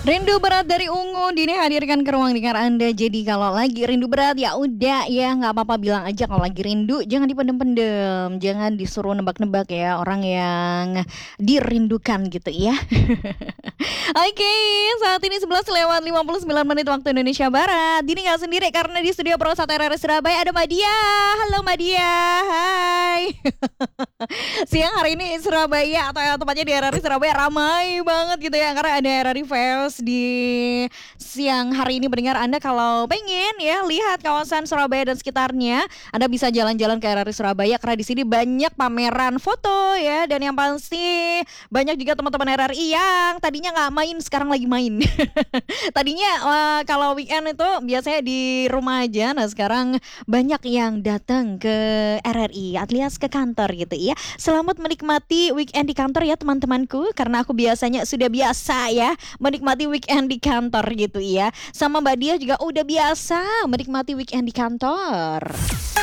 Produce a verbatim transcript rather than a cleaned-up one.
Rindu berat dari Ungu Dini hadirkan ke ruang dengar Anda. Jadi kalau lagi rindu berat ya udah ya nggak apa-apa bilang aja kalau lagi rindu. Jangan dipendem-pendem, jangan disuruh nebak-nebak ya orang yang dirindukan gitu ya. Oke, saat ini sebelas lewat lima puluh sembilan menit waktu Indonesia Barat. Dini nggak sendiri karena di studio Pro Sat R R Surabaya ada Madia. Halo Madia, hai. Siang hari ini Surabaya atau ya, tepatnya di R R I Surabaya ramai banget gitu ya karena ada R R I Fest di siang hari ini. Mendengar Anda kalau pengen ya lihat kawasan Surabaya dan sekitarnya, Anda bisa jalan-jalan ke R R I Surabaya karena di sini banyak pameran foto ya, dan yang pasti banyak juga teman-teman R R I yang tadinya nggak main sekarang lagi main. Tadinya uh, kalau weekend itu biasanya di rumah aja, nah sekarang banyak yang datang ke R R I alias ke kantor gitu ya. Selamat menikmati weekend di kantor ya teman-temanku, karena aku biasanya sudah biasa ya menikmati weekend di kantor gitu ya. Sama Mbak Dia juga udah biasa menikmati weekend di kantor.